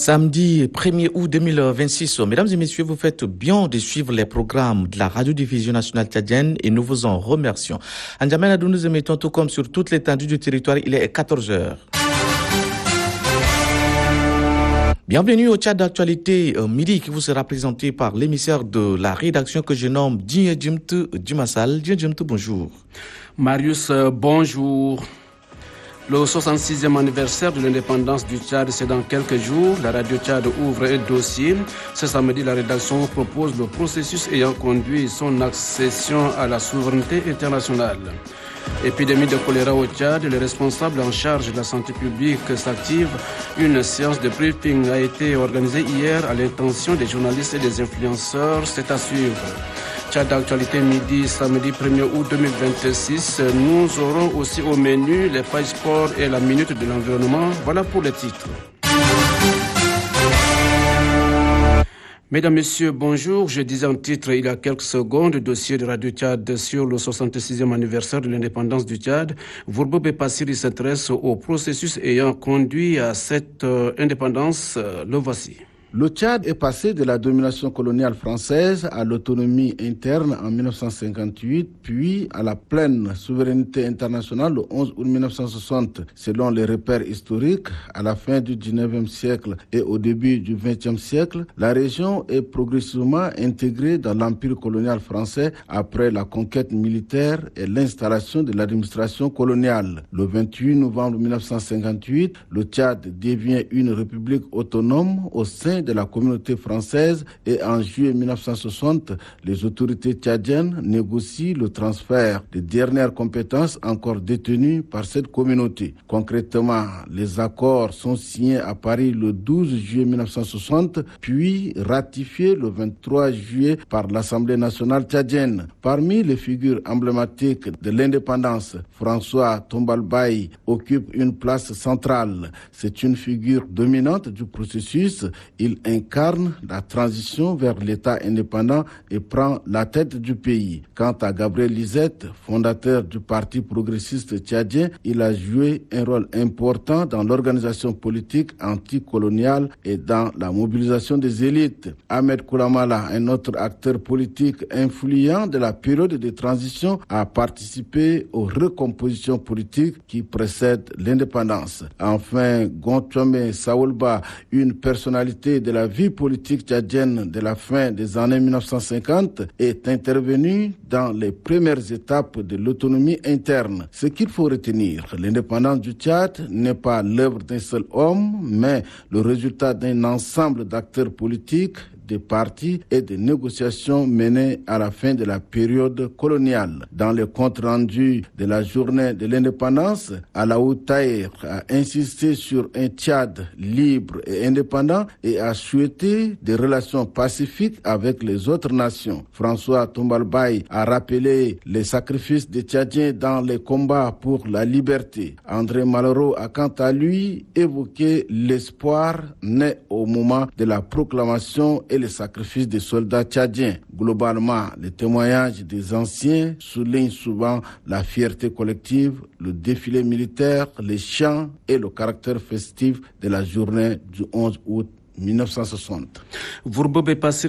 Samedi 1er août 2026. Mesdames et messieurs, vous faites bien de suivre les programmes de la radiodiffusion nationale tchadienne et nous vous en remercions. En Djamena, nous émettons tout comme sur toute l'étendue du territoire, il est 14h. Bienvenue au chat d'actualité midi qui vous sera présenté par l'émissaire de la rédaction que je nomme Dien Djimte Djumassal. Dien Djimte, bonjour. Marius, bonjour. Le 66e anniversaire de l'indépendance du Tchad, c'est dans quelques jours. La radio Tchad ouvre un dossier. Ce samedi, la rédaction propose le processus ayant conduit son accession à la souveraineté internationale. Épidémie de choléra au Tchad, les responsables en charge de la santé publique s'activent. Une séance de briefing a été organisée hier à l'intention des journalistes et des influenceurs. C'est à suivre. Tchad d'actualité midi, samedi 1er août 2026. Nous aurons aussi au menu les pages sport et la minute de l'environnement. Voilà pour les titres. Mesdames, Messieurs, bonjour. Je disais en titre il y a quelques secondes, dossier de Radio Tchad sur le 66e anniversaire de l'indépendance du Tchad. Vourbo Bepassiri s'intéresse au processus ayant conduit à cette indépendance. Le voici. Le Tchad est passé de la domination coloniale française à l'autonomie interne en 1958, puis à la pleine souveraineté internationale le 11 août 1960. Selon les repères historiques, à la fin du 19e siècle et au début du 20e siècle, la région est progressivement intégrée dans l'empire colonial français après la conquête militaire et l'installation de l'administration coloniale. Le 28 novembre 1958, le Tchad devient une république autonome au sein de la communauté française et en juillet 1960, les autorités tchadiennes négocient le transfert des dernières compétences encore détenues par cette communauté. Concrètement, les accords sont signés à Paris le 12 juillet 1960, puis ratifiés le 23 juillet par l'Assemblée nationale tchadienne. Parmi les figures emblématiques de l'indépendance, François Tombalbaye occupe une place centrale. C'est une figure dominante du processus. Il incarne la transition vers l'État indépendant et prend la tête du pays. Quant à Gabriel Lisette, fondateur du Parti progressiste tchadien, il a joué un rôle important dans l'organisation politique anticoloniale et dans la mobilisation des élites. Ahmed Koulamala, un autre acteur politique influent de la période de transition, a participé aux recompositions politiques qui précèdent l'indépendance. Enfin, Gontouame Saoulba, une personnalité de la vie politique tchadienne de la fin des années 1950, est intervenu dans les premières étapes de l'autonomie interne. Ce qu'il faut retenir, l'indépendance du Tchad n'est pas l'œuvre d'un seul homme, mais le résultat d'un ensemble d'acteurs politiques, des partis et des négociations menées à la fin de la période coloniale. Dans le compte rendu de la journée de l'indépendance, Alaou Taher a insisté sur un Tchad libre et indépendant et a souhaité des relations pacifiques avec les autres nations. François Tombalbaye a rappelé les sacrifices des Tchadiens dans les combats pour la liberté. André Malraux a quant à lui évoqué l'espoir né au moment de la proclamation et les sacrifices des soldats tchadiens. Globalement, les témoignages des anciens soulignent souvent la fierté collective, le défilé militaire, les chants et le caractère festif de la journée du 11 août 1960.